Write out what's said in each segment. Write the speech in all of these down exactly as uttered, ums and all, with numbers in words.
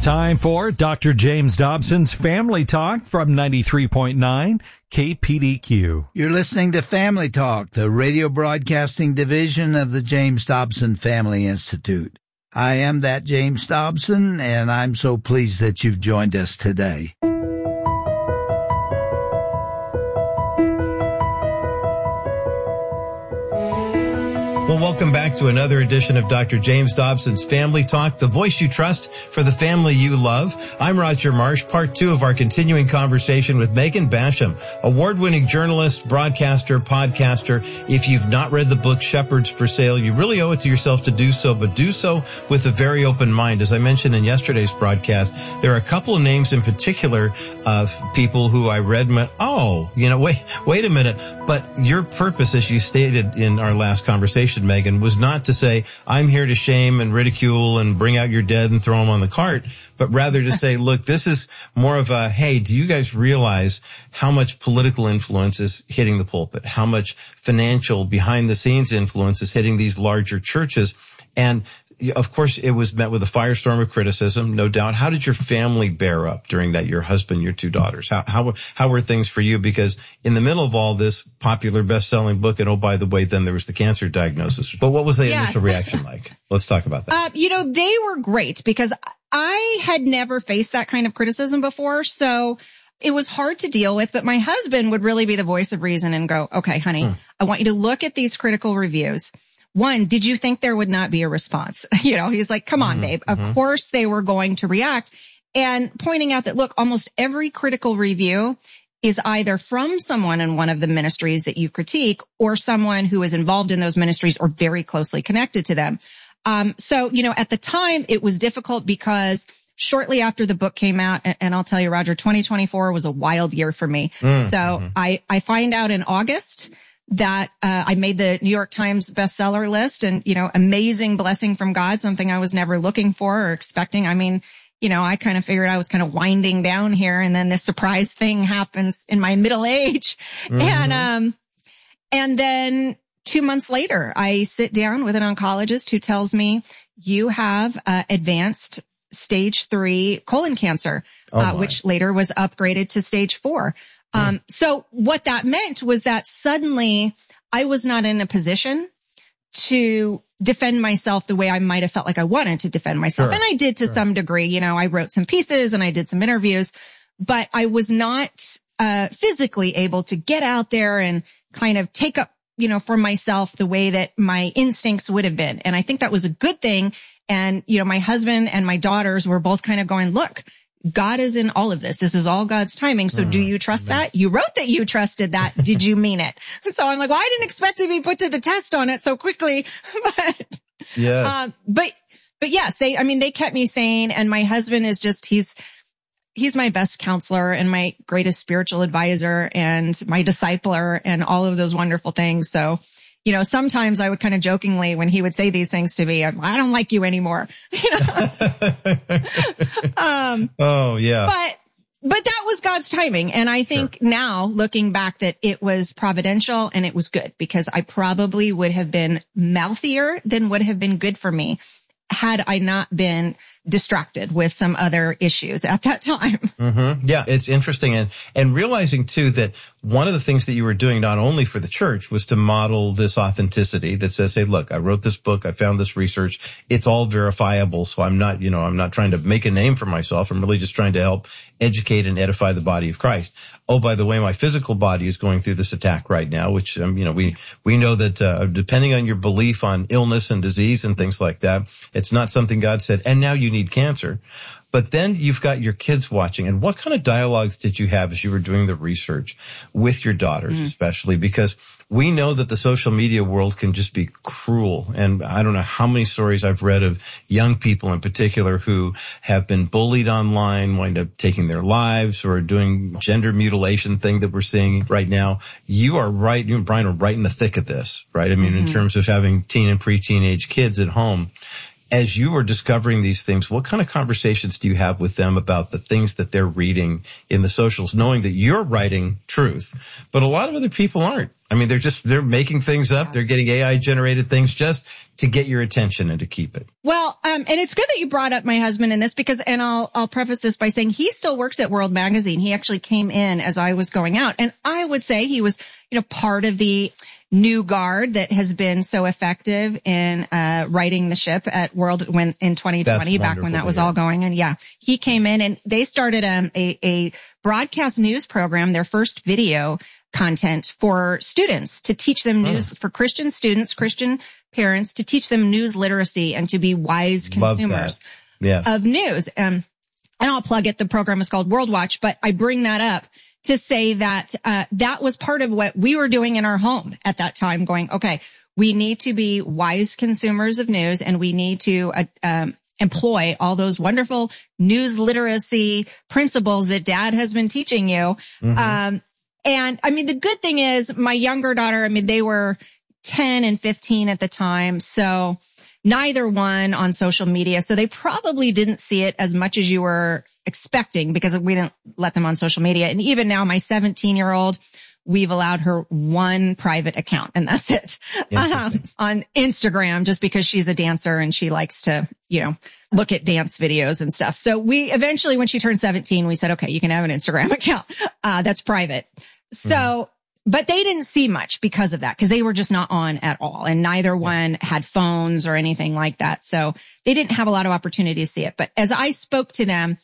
Time for Doctor James Dobson's Family Talk from ninety-three point nine K P D Q. You're listening to Family Talk, the radio broadcasting division of the James Dobson Family Institute. I am that James Dobson, and I'm so pleased that you've joined us today. Well, welcome back to another edition of Doctor James Dobson's Family Talk, the voice you trust for the family you love. I'm Roger Marsh, part two of our continuing conversation with Megan Basham, award-winning journalist, broadcaster, podcaster. If you've not read the book Shepherds for Sale, you really owe it to yourself to do so, but do so with a very open mind. As I mentioned in yesterday's broadcast, there are a couple of names in particular of people who I read and went, oh, you know, wait, wait a minute. But your purpose, as you stated in our last conversation, Megan, was not to say, I'm here to shame and ridicule and bring out your dead and throw them on the cart, but rather to say, look, this is more of a, hey, do you guys realize how much political influence is hitting the pulpit? How much financial behind the scenes influence is hitting these larger churches? And of course, it was met with a firestorm of criticism, no doubt. How did your family bear up during that? Your husband, your two daughters. How how how were things for you? Because in the middle of all this popular best-selling book, and oh, by the way, then there was the cancer diagnosis. But what was the yes. initial reaction like? Let's talk about that. Uh, you know, they were great because I had never faced that kind of criticism before, so it was hard to deal with. But my husband would really be the voice of reason and go, "Okay, honey, hmm. I want you to look at these critical reviews. One, did you think there would not be a response?" You know, he's like, come on, babe. Mm-hmm. Of course they were going to react. And pointing out that, look, almost every critical review is either from someone in one of the ministries that you critique or someone who is involved in those ministries or very closely connected to them. Um, so, you know, at the time it was difficult because shortly after the book came out, and, and I'll tell you, Roger, twenty twenty-four was a wild year for me. Mm-hmm. So I, I find out in August that uh, I made the New York Times bestseller list, and, you know, amazing blessing from God, something I was never looking for or expecting. I mean, you know, I kind of figured I was kind of winding down here, and then this surprise thing happens in my middle age. Mm-hmm. And, um, and then two months later, I sit down with an oncologist who tells me you have uh, advanced stage three colon cancer, oh uh, which later was upgraded to stage four. Um, so what that meant was that suddenly I was not in a position to defend myself the way I might have felt like I wanted to defend myself. Sure, and I did to sure. some degree. You know, I wrote some pieces and I did some interviews, but I was not, uh, physically able to get out there and kind of take up, you know, for myself the way that my instincts would have been. And I think that was a good thing. And, you know, my husband and my daughters were both kind of going, look, God is in all of this. This is all God's timing. So mm, do you trust amen. that? You wrote that you trusted that. Did you mean it? So I'm like, well, I didn't expect to be put to the test on it so quickly. But, yes. um, but, but yes, they, I mean, they kept me sane. And my husband is just, he's, he's my best counselor and my greatest spiritual advisor and my discipler and all of those wonderful things. So, you know, sometimes I would kind of jokingly, when he would say these things to me, I don't like you anymore. You know? um, oh, yeah. But, but that was God's timing. And I think sure. now looking back that it was providential and it was good, because I probably would have been mouthier than would have been good for me had I not been distracted with some other issues at that time. Mm-hmm. Yeah, it's interesting. And, and realizing too that one of the things that you were doing not only for the church was to model this authenticity that says, hey, look, I wrote this book. I found this research. It's all verifiable. So I'm not, you know, I'm not trying to make a name for myself. I'm really just trying to help educate and edify the body of Christ. Oh, by the way, my physical body is going through this attack right now, which, um, you know, we, we know that, uh, depending on your belief on illness and disease and things like that, it's not something God said, and now you need cancer. But then you've got your kids watching. And what kind of dialogues did you have as you were doing the research with your daughters, mm. especially? Because we know that the social media world can just be cruel. And I don't know how many stories I've read of young people in particular who have been bullied online, wind up taking their lives, or doing gender mutilation thing that we're seeing right now. You are right, you and Brian are right in the thick of this, right? I mean, mm-hmm. in terms of having teen and pre-teenage kids at home. as you are discovering these things, what kind of conversations do you have with them about the things that they're reading in the socials, knowing that you're writing truth, but a lot of other people aren't? I mean, they're just, they're making things up. They're getting A I generated things just to get your attention and to keep it. Well, um, and it's good that you brought up my husband in this because, and I'll, I'll preface this by saying he still works at World Magazine. He actually came in as I was going out, and I would say he was, you know, part of the new guard that has been so effective in, uh, righting the ship at World when in twenty twenty, back when that was all going. And yeah, he came in and they started, um, a, a broadcast news program, their first video content for students to teach them news oh. for Christian students, Christian parents, to teach them news literacy and to be wise consumers yes. of news. Um, and I'll plug it. The program is called World Watch, but I bring that up to say that, uh, that was part of what we were doing in our home at that time, going, okay, we need to be wise consumers of news and we need to, uh, um, employ all those wonderful news literacy principles that Dad has been teaching you. Mm-hmm. Um, And I mean, the good thing is my younger daughter, I mean, they were ten and fifteen at the time. So neither one on social media. So they probably didn't see it as much as you were expecting because we didn't let them on social media. And even now, my seventeen year old, we've allowed her one private account and that's it uh, on Instagram, just because she's a dancer and she likes to, you know, look at dance videos and stuff. So we eventually, when she turned seventeen, we said, okay, you can have an Instagram account. Uh, that's private. So, mm. but they didn't see much because of that, because they were just not on at all. And neither one had phones or anything like that. So they didn't have a lot of opportunity to see it. But as I spoke to them,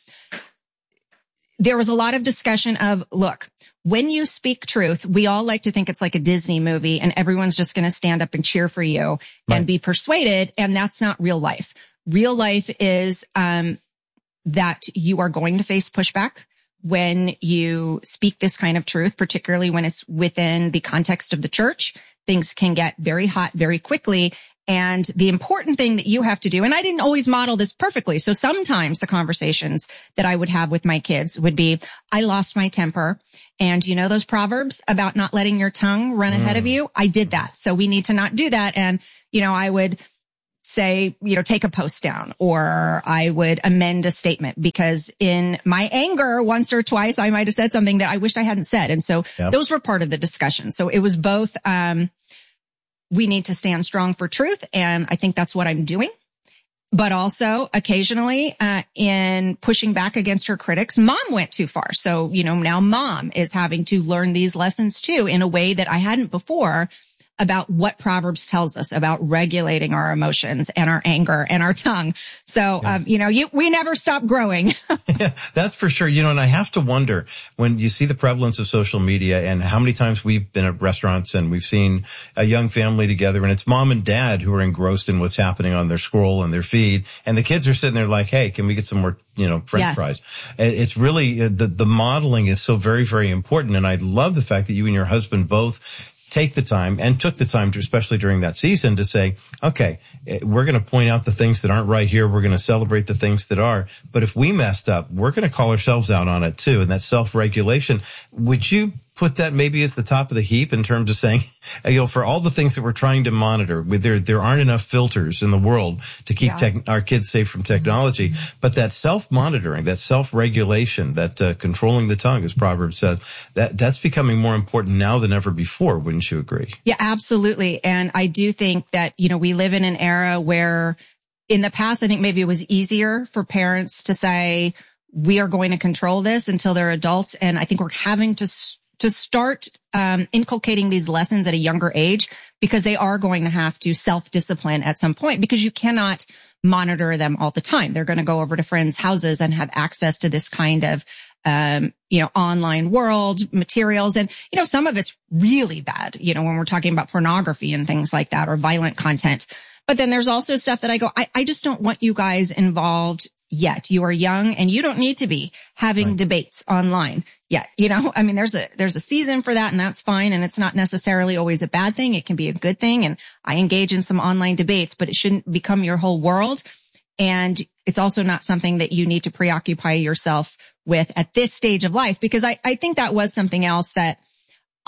there was a lot of discussion of, look, when you speak truth, we all like to think it's like a Disney movie and everyone's just going to stand up and cheer for you right. and be persuaded. And that's not real life. Real life is, um, that you are going to face pushback when you speak this kind of truth, particularly when it's within the context of the church. Things can get very hot very quickly. And the important thing that you have to do, and I didn't always model this perfectly. So sometimes the conversations that I would have with my kids would be, I lost my temper. And you know, those proverbs about not letting your tongue run ahead mm. of you. I did that. So we need to not do that. And, you know, I would say, you know, take a post down, or I would amend a statement because in my anger, once or twice, I might have said something that I wished I hadn't said. And so yep. those were part of the discussion. So it was both, um, we need to stand strong for truth. And I think that's what I'm doing. But also occasionally, uh, in pushing back against her critics, mom went too far. So, you know, now mom is having to learn these lessons too in a way that I hadn't before, about what Proverbs tells us about regulating our emotions and our anger and our tongue. So, yeah. um, you know, you, we never stop growing. Yeah, that's for sure. You know, and I have to wonder when you see the prevalence of social media and how many times we've been at restaurants and we've seen a young family together and it's mom and dad who are engrossed in what's happening on their scroll and their feed. And the kids are sitting there like, hey, can we get some more, you know, French yes. fries? It's really, the, the modeling is so very, very important. And I love the fact that you and your husband both take the time and took the time to, especially during that season, to say, okay, we're going to point out the things that aren't right here. We're going to celebrate the things that are. But if we messed up, we're going to call ourselves out on it too. And that self-regulation. Would you put that maybe as the top of the heap in terms of saying, you know, for all the things that we're trying to monitor, there there aren't enough filters in the world to keep yeah. tech, our kids safe from technology. But that self-monitoring, that self-regulation, that uh, controlling the tongue, as Proverbs says, that that's becoming more important now than ever before. Wouldn't you agree? Yeah, absolutely. And I do think that, you know, we live in an era where in the past, I think maybe it was easier for parents to say, we are going to control this until they're adults. And I think we're having to to start um inculcating these lessons at a younger age, because they are going to have to self-discipline at some point, because you cannot monitor them all the time. They're going to go over to friends' houses and have access to this kind of um you know online world materials. And you know some of it's really bad, you know when we're talking about pornography and things like that, or violent content. But then there's also stuff that I go, I, I just don't want you guys involved yet. You are young and you don't need to be having right. debates online yet. You know, I mean, there's a, there's a season for that, and that's fine. And it's not necessarily always a bad thing. It can be a good thing. And I engage in some online debates, but it shouldn't become your whole world. And it's also not something that you need to preoccupy yourself with at this stage of life, because I, I think that was something else that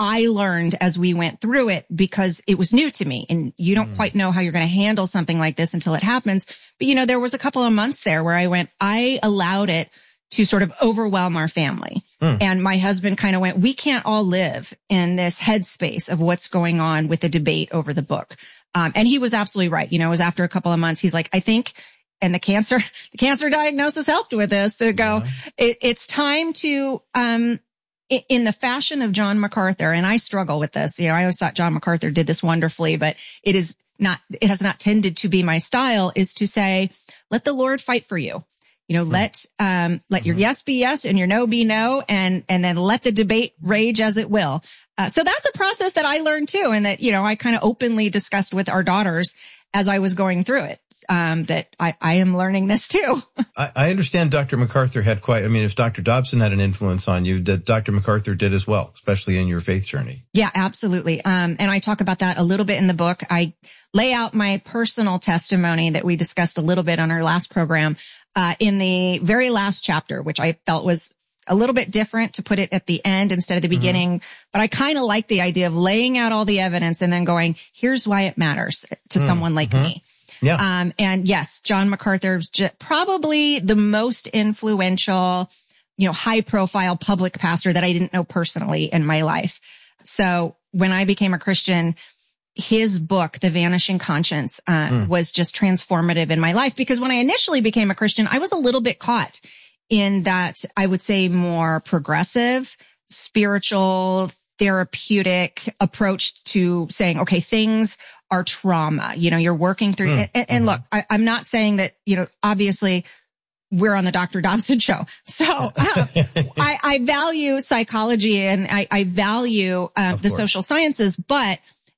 I learned as we went through it because it was new to me, and you don't mm. quite know how you're going to handle something like this until it happens. But, you know, there was a couple of months there where I went, I allowed it to sort of overwhelm our family. Mm. And my husband kind of went, we can't all live in this headspace of what's going on with the debate over the book. Um, and he was absolutely right. You know, it was after a couple of months, he's like, I think, and the cancer, the cancer diagnosis helped with this to go, yeah. it, it's time to, um, in the fashion of John MacArthur, and I struggle with this. You know, I always thought John MacArthur did this wonderfully, but it is not, it has not tended to be my style, is to say, let the Lord fight for you. You know, mm-hmm. let, um, let mm-hmm. your yes be yes and your no be no, and, and then let the debate rage as it will. Uh, so that's a process that I learned too. And that, you know, I kind of openly discussed with our daughters as I was going through it. Um, that I, I am learning this too. I, I understand Doctor MacArthur had quite, I mean, if Doctor Dobson had an influence on you, that Doctor MacArthur did as well, especially in your faith journey. Yeah, absolutely. Um, and I talk about that a little bit in the book. I lay out my personal testimony that we discussed a little bit on our last program, uh, in the very last chapter, which I felt was a little bit different to put it at the end instead of the beginning. Mm-hmm. But I kind of like the idea of laying out all the evidence and then going, here's why it matters to mm-hmm. someone like mm-hmm. me. Yeah. Um, and yes, John MacArthur's j- probably the most influential, you know, high profile public pastor that I didn't know personally in my life. So when I became a Christian, his book, The Vanishing Conscience, uh, mm. was just transformative in my life, because when I initially became a Christian, I was a little bit caught in that, I would say, more progressive, spiritual, therapeutic approach to saying, okay, things are trauma. You know, you're working through, mm. and, and look, I, I'm not saying that, you know, obviously we're on the Doctor Dobson show. So uh, I, I value psychology, and I, I value uh, the course. social sciences, but,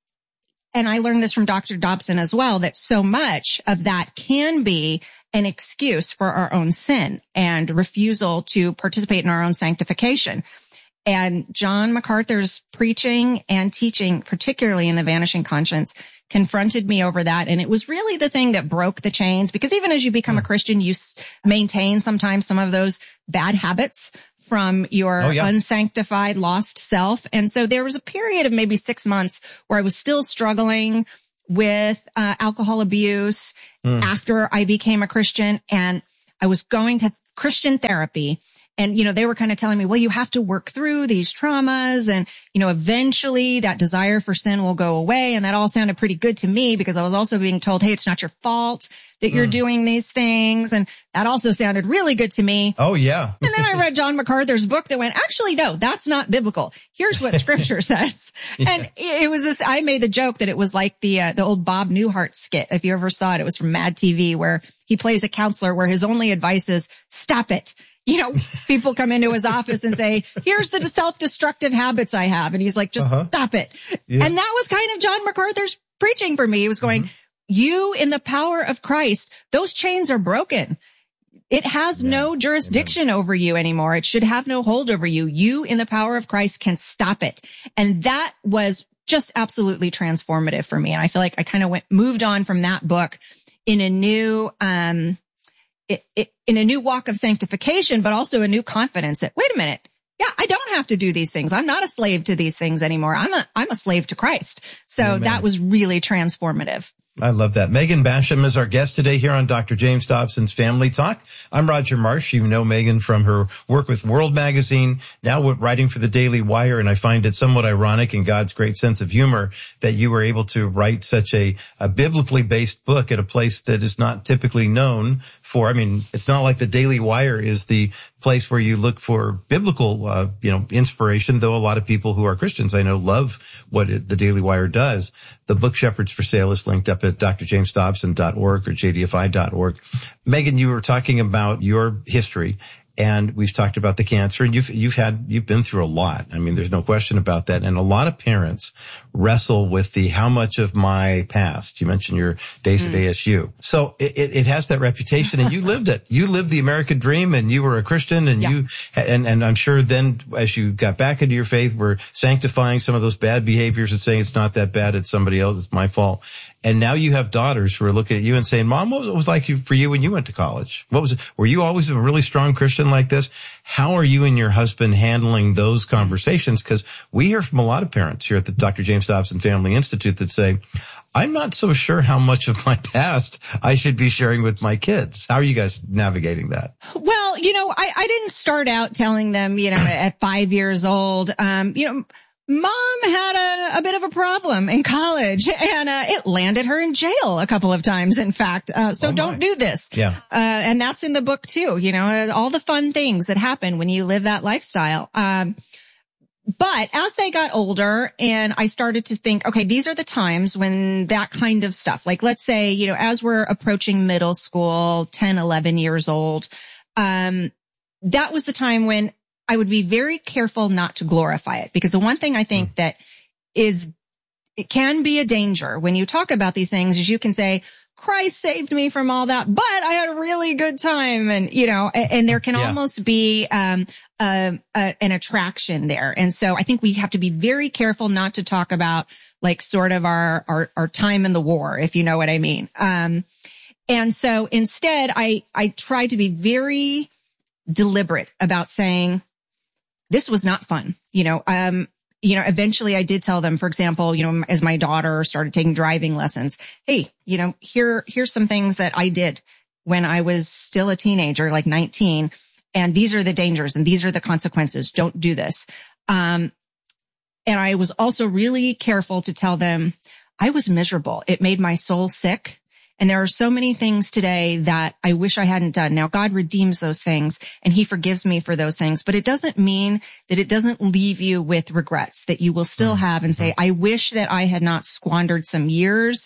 and I learned this from Doctor Dobson as well, that so much of that can be an excuse for our own sin and refusal to participate in our own sanctification. And John MacArthur's preaching and teaching, particularly in The Vanishing Conscience, confronted me over that. And it was really the thing that broke the chains, because even as you become a Christian, you s- maintain sometimes some of those bad habits from your oh, yeah. unsanctified, lost self. And so there was a period of maybe six months where I was still struggling with uh, alcohol abuse mm. after I became a Christian. And I was going to Christian therapy. And, you know, they were kind of telling me, well, you have to work through these traumas, and, you know, eventually that desire for sin will go away. And that all sounded pretty good to me, because I was also being told, hey, it's not your fault that you're mm. doing these things. And that also sounded really good to me. Oh, yeah. And then I read John MacArthur's book that went, actually, no, that's not biblical. Here's what scripture says. Yes. And it was this, I made the joke that it was like the, uh, the old Bob Newhart skit. If you ever saw it, it was from Mad T V, where he plays a counselor where his only advice is stop it. You know, people come into his office and say, here's the self-destructive habits I have. And he's like, just uh-huh. stop it. Yeah. And that was kind of John MacArthur's preaching for me. He was going, mm-hmm. you in the power of Christ, those chains are broken. It has yeah. no jurisdiction Amen. over you anymore. It should have no hold over you. You in the power of Christ can stop it. And that was just absolutely transformative for me. And I feel like I kind of went, moved on from that book in a new, um, It, it, in a new walk of sanctification, but also a new confidence that, wait a minute. Yeah, I don't have to do these things. I'm not a slave to these things anymore. I'm a, I'm a slave to Christ. So Amen. That was really transformative. I love that. Megan Basham is our guest today here on Doctor James Dobson's Family Talk. I'm Roger Marsh. You know Megan from her work with World Magazine, now writing for the Daily Wire. And I find it somewhat ironic, in God's great sense of humor, that you were able to write such a, a biblically based book at a place that is not typically known for. I mean, it's not like the Daily Wire is the place where you look for biblical, uh, you know, inspiration, though a lot of people who are Christians, I know, love what it, the Daily Wire does. The book Shepherds for Sale is linked up at d r james dobson dot org or j d f i dot org. Megan, you were talking about your history, and we've talked about the cancer, and you've, you've had, you've been through a lot. I mean, there's no question about that. And a lot of parents wrestle with the, how much of my past? You mentioned your days mm. at A S U. So it, it has that reputation, and you lived it. You lived the American dream, and you were a Christian, and yeah. you, and, and I'm sure then as you got back into your faith, were sanctifying some of those bad behaviors and saying it's not that bad, it's somebody else, it's my fault. And now you have daughters who are looking at you and saying, Mom, what was it was like for you when you went to college? What was it? Were you always a really strong Christian like this? How are you and your husband handling those conversations? Because we hear from a lot of parents here at the Doctor James Dobson Family Institute that say, I'm not so sure how much of my past I should be sharing with my kids. How are you guys navigating that? Well, you know, I, I didn't start out telling them, you know, at five years old, um, you know, Mom had a, a bit of a problem in college, and uh, it landed her in jail a couple of times, in fact. Uh, so oh don't do this. Yeah. Uh, and that's in the book too, you know, all the fun things that happen when you live that lifestyle. Um, but as they got older and I started to think, okay, these are the times when that kind of stuff, like let's say, you know, as we're approaching middle school, ten, eleven years old, um, that was the time when I would be very careful not to glorify it, because the one thing I think mm. that is, it can be a danger when you talk about these things is you can say, Christ saved me from all that, but I had a really good time. And, you know, and, and there can yeah. almost be, um, a, a, an attraction there. And so I think we have to be very careful not to talk about like sort of our, our, our time in the war, if you know what I mean. Um, and so instead I, I try to be very deliberate about saying, this was not fun. You know, um, you know, eventually I did tell them, for example, you know, as my daughter started taking driving lessons, hey, you know, here, here's some things that I did when I was still a teenager, like nineteen. And these are the dangers and these are the consequences. Don't do this. Um, and I was also really careful to tell them I was miserable. It made my soul sick. And there are so many things today that I wish I hadn't done. Now, God redeems those things and he forgives me for those things, but it doesn't mean that it doesn't leave you with regrets that you will still have and say, I wish that I had not squandered some years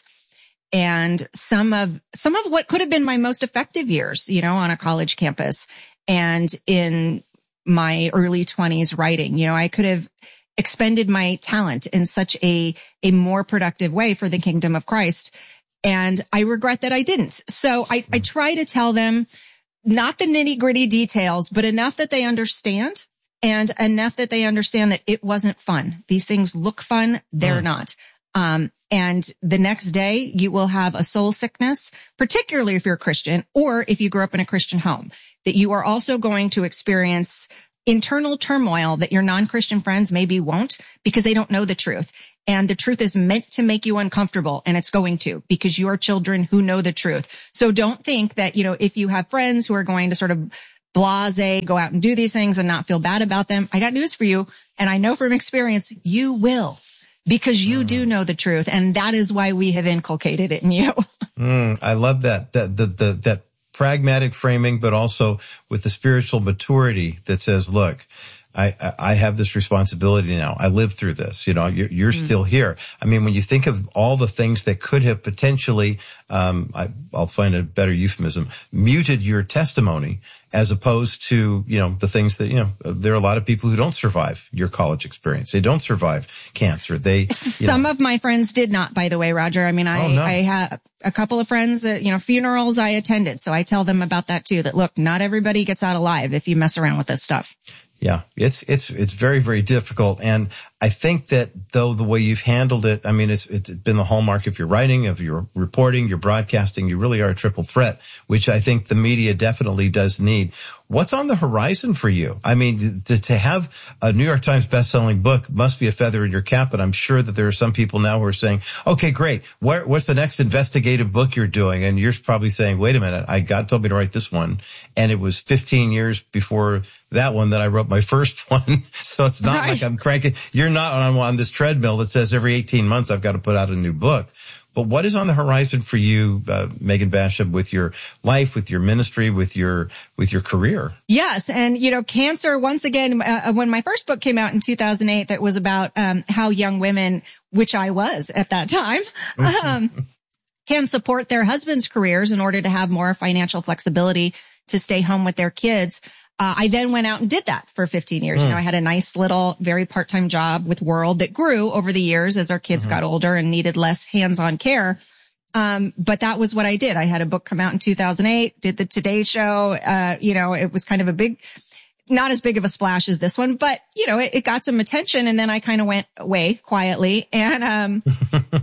and some of, some of what could have been my most effective years, you know, on a college campus and in my early twenties writing. You know, I could have expended my talent in such a, a more productive way for the kingdom of Christ. And I regret that I didn't. So I, I try to tell them not the nitty gritty details, but enough that they understand and enough that they understand that it wasn't fun. These things look fun. They're mm. not. Um, and the next day you will have a soul sickness, particularly if you're a Christian or if you grew up in a Christian home, that you are also going to experience internal turmoil that your non-Christian friends maybe won't because they don't know the truth. And the truth is meant to make you uncomfortable, and it's going to, because you are children who know the truth. So don't think that, you know, if you have friends who are going to sort of blase, go out and do these things and not feel bad about them, I got news for you. And I know from experience, you will, because you mm. do know the truth. And that is why we have inculcated it in you. mm, I love that, that, the, the, that pragmatic framing, but also with the spiritual maturity that says, look, I, I have this responsibility now. I lived through this. You know, you're, you're mm. still here. I mean, when you think of all the things that could have potentially, um, I, I'll find a better euphemism, muted your testimony, as opposed to, you know, the things that, you know, there are a lot of people who don't survive your college experience. They don't survive cancer. They, some know. of my friends did not, by the way, Roger. I mean, I, oh, no. I have a couple of friends that, you know, funerals I attended. So I tell them about that too, that look, not everybody gets out alive if you mess around with this stuff. Yeah, it's, it's, it's very, very difficult. And I think that though the way you've handled it, I mean, it's, it's been the hallmark of your writing, of your reporting, your broadcasting. You really are a triple threat, which I think the media definitely does need. What's on the horizon for you? I mean, to, to have a New York Times bestselling book must be a feather in your cap, but I'm sure that there are some people now who are saying, okay, great. Where, what's the next investigative book you're doing? And you're probably saying, wait a minute, I God told me to write this one. And it was fifteen years before that one that I wrote my first one. So it's not right. like I'm cranking. You're not on, on this treadmill that says every eighteen months I've got to put out a new book. But what is on the horizon for you, uh, Megan Basham, with your life, with your ministry, with your with your career? Yes, and you know, cancer. Once again, uh, when my first book came out in two thousand eight, that was about um, how young women, which I was at that time, um, can support their husbands' careers in order to have more financial flexibility to stay home with their kids. Uh, I then went out and did that for fifteen years. Mm. You know, I had a nice little, very part-time job with World that grew over the years as our kids mm-hmm. got older and needed less hands-on care. Um, but that was what I did. I had a book come out in two thousand eight, did the Today Show. Uh, you know, it was kind of a big, not as big of a splash as this one, but you know, it, it got some attention. And then I kind of went away quietly. And, um,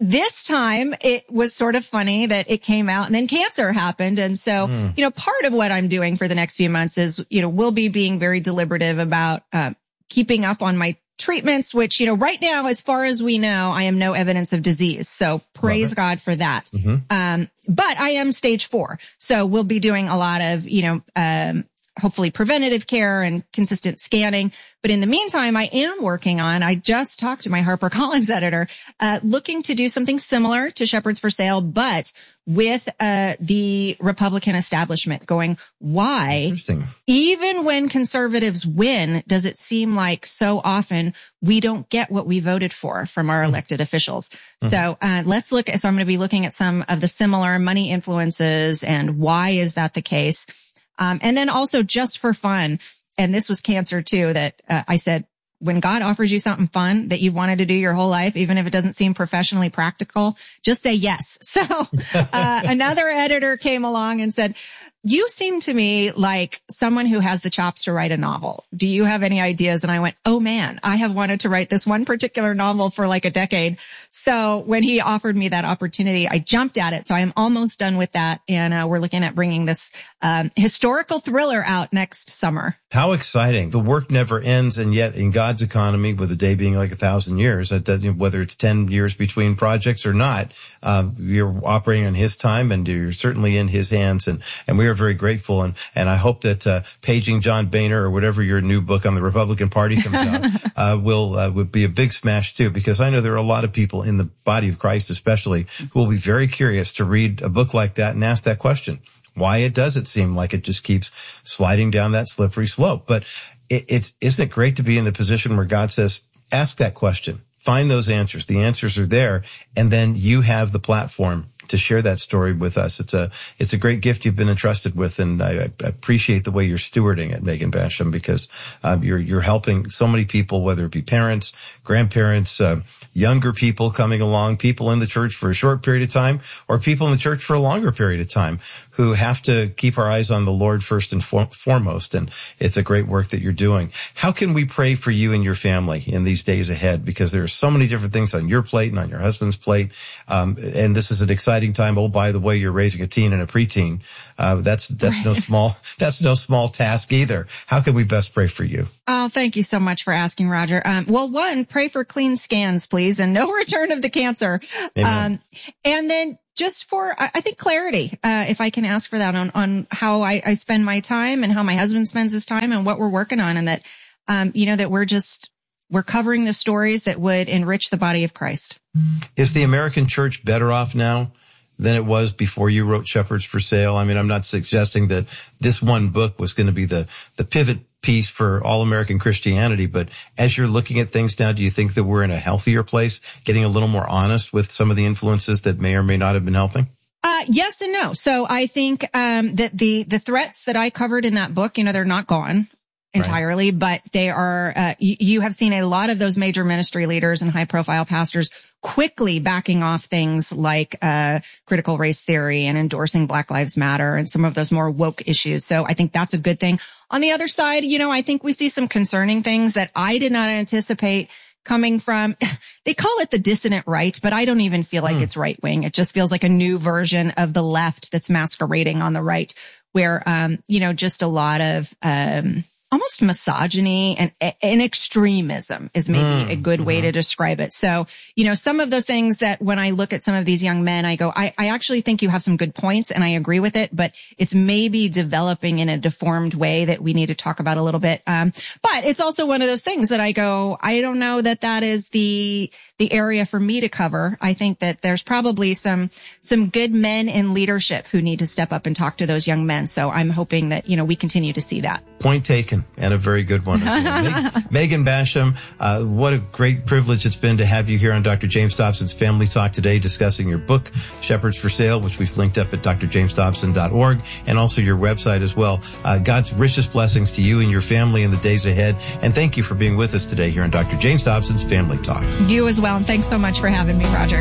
this time it was sort of funny that it came out and then cancer happened. And so, mm. you know, part of what I'm doing for the next few months is, you know, we'll be being very deliberative about uh, keeping up on my treatments, which, you know, right now, as far as we know, I am no evidence of disease. So praise God for that. Mm-hmm. Um, but I am stage four. So we'll be doing a lot of, you know, um, hopefully preventative care and consistent scanning. But in the meantime, I am working on, I just talked to my HarperCollins editor, uh, looking to do something similar to Shepherds for Sale, but with, uh, the Republican establishment going, why, even when conservatives win, does it seem like so often we don't get what we voted for from our elected officials? Mm-hmm. So, uh, let's look at, so I'm going to be looking at some of the similar money influences and why is that the case? Um, and then also just for fun, and this was cancer too, that uh, I said, when God offers you something fun that you've wanted to do your whole life, even if it doesn't seem professionally practical, just say yes. So uh, another editor came along and said, you seem to me like someone who has the chops to write a novel. Do you have any ideas? And I went, oh man, I have wanted to write this one particular novel for like a decade. So when he offered me that opportunity, I jumped at it. So I am almost done with that. And uh, we're looking at bringing this um, historical thriller out next summer. How exciting. The work never ends. And yet in God's economy, with a day being like a thousand years, that doesn't, whether it's ten years between projects or not, uh, you're operating on his time and you're certainly in his hands. And, and we are very grateful. And, and I hope that, uh, Paging John Boehner or whatever your new book on the Republican Party comes out, uh, will, uh, would be a big smash too, because I know there are a lot of people in the body of Christ, especially, who will be very curious to read a book like that and ask that question. Why it does it seem like it just keeps sliding down that slippery slope? But it, it's, isn't it great to be in the position where God says, ask that question, find those answers. The answers are there. And then you have the platform to share that story with us. It's a, it's a great gift you've been entrusted with. And I, I appreciate the way you're stewarding it, Megan Basham, because, um, you're, you're helping so many people, whether it be parents, grandparents, uh, younger people coming along, people in the church for a short period of time, or people in the church for a longer period of time, who have to keep our eyes on the Lord first and for- foremost. And it's a great work that you're doing. How can we pray for you and your family in these days ahead? Because there are so many different things on your plate and on your husband's plate. Um, and this is an exciting time. Oh, by the way, you're raising a teen and a preteen. Uh, that's, that's no small, that's no small task either. How can we best pray for you? Oh, thank you so much for asking, Roger. Um, well, one, pray for clean scans, please, and no return of the cancer. Amen. Um, and then just for, I think, clarity, uh, if I can ask for that on, on how I, I spend my time and how my husband spends his time and what we're working on, and that, um, you know, that we're just, we're covering the stories that would enrich the body of Christ. Is the American church better off now than it was before you wrote Shepherds for Sale? I mean, I'm not suggesting that this one book was going to be the, the pivot piece for all American Christianity, but as you're looking at things now, do you think that we're in a healthier place, getting a little more honest with some of the influences that may or may not have been helping? Uh, yes and no. So I think, um, that the, the threats that I covered in that book, you know, they're not gone entirely, right, but they are, uh, you, you have seen a lot of those major ministry leaders and high profile pastors quickly backing off things like, uh, critical race theory and endorsing Black Lives Matter and some of those more woke issues. So I think that's a good thing. On the other side, you know, I think we see some concerning things that I did not anticipate coming from, they call it the dissident right, but I don't even feel like mm. it's right wing. It just feels like a new version of the left that's masquerading on the right, where, um, you know, just a lot of, um, almost misogyny and, and extremism is maybe mm, a good way mm-hmm. to describe it. So, you know, some of those things that when I look at some of these young men, I go, I, I actually think you have some good points and I agree with it, but it's maybe developing in a deformed way that we need to talk about a little bit. Um, but it's also one of those things that I go, I don't know that that is the, the area for me to cover. I think that there's probably some, some good men in leadership who need to step up and talk to those young men. So I'm hoping that, you know, we continue to see that. Point taken, and a very good one as well. Meg, Megan Basham, uh, what a great privilege it's been to have you here on Doctor James Dobson's Family Talk today, discussing your book, Shepherds for Sale, which we've linked up at d r james dobson dot org, and also your website as well. Uh, God's richest blessings to you and your family in the days ahead, and thank you for being with us today here on Doctor James Dobson's Family Talk. You as well, and thanks so much for having me, Roger.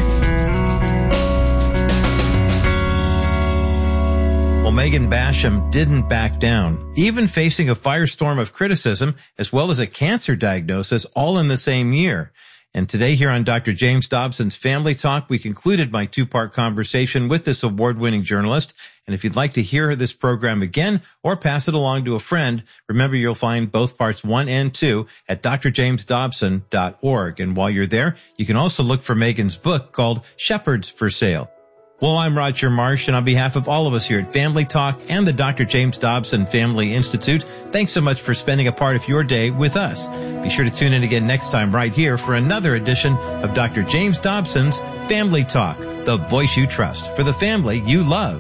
Well, Megan Basham didn't back down, even facing a firestorm of criticism as well as a cancer diagnosis all in the same year. And today here on Doctor James Dobson's Family Talk, we concluded my two-part conversation with this award-winning journalist. And if you'd like to hear this program again or pass it along to a friend, remember you'll find both parts one and two at d r james dobson dot org. And while you're there, you can also look for Megan's book called Shepherds for Sale. Well, I'm Roger Marsh, and on behalf of all of us here at Family Talk and the Doctor James Dobson Family Institute, thanks so much for spending a part of your day with us. Be sure to tune in again next time right here for another edition of Doctor James Dobson's Family Talk, the voice you trust for the family you love.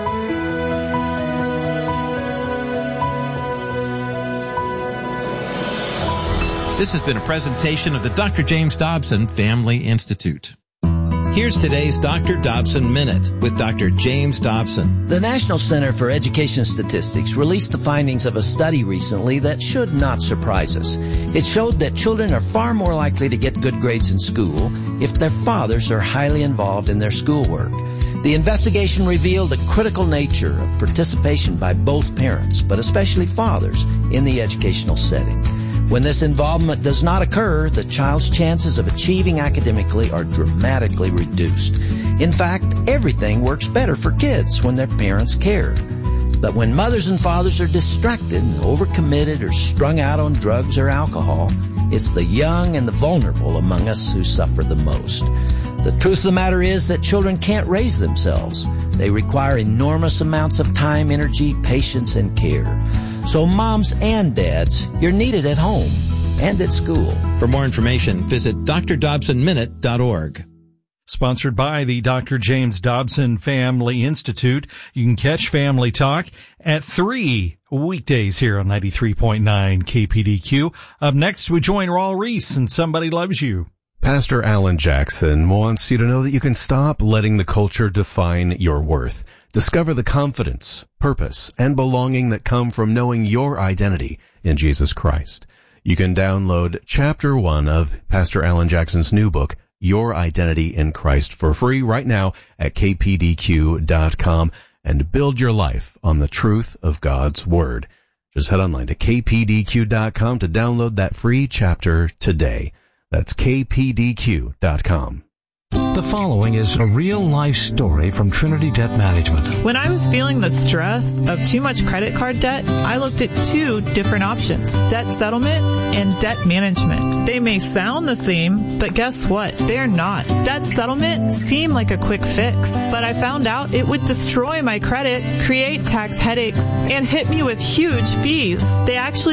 This has been a presentation of the Doctor James Dobson Family Institute. Here's today's Doctor Dobson Minute with Doctor James Dobson. The National Center for Education Statistics released the findings of a study recently that should not surprise us. It showed that children are far more likely to get good grades in school if their fathers are highly involved in their schoolwork. The investigation revealed the critical nature of participation by both parents, but especially fathers, in the educational setting. When this involvement does not occur, the child's chances of achieving academically are dramatically reduced. In fact, everything works better for kids when their parents care. But when mothers and fathers are distracted, overcommitted, or strung out on drugs or alcohol, it's the young and the vulnerable among us who suffer the most. The truth of the matter is that children can't raise themselves. They require enormous amounts of time, energy, patience, and care. So moms and dads, you're needed at home and at school. For more information, visit d r dobson minute dot org. Sponsored by the Doctor James Dobson Family Institute. You can catch Family Talk at three weekdays here on ninety-three point nine K P D Q. Up next, we join Raul Reese and Somebody Loves You. Pastor Alan Jackson wants you to know that you can stop letting the culture define your worth. Discover the confidence, purpose, and belonging that come from knowing your identity in Jesus Christ. You can download chapter one of Pastor Alan Jackson's new book, Your Identity in Christ, for free right now at k p d q dot com and build your life on the truth of God's Word. Just head online to k p d q dot com to download that free chapter today. That's k p d q dot com. The following is a real-life story from Trinity Debt Management. When I was feeling the stress of too much credit card debt, I looked at two different options, debt settlement and debt management. They may sound the same, but guess what? They're not. Debt settlement seemed like a quick fix, but I found out it would destroy my credit, create tax headaches, and hit me with huge fees. They actually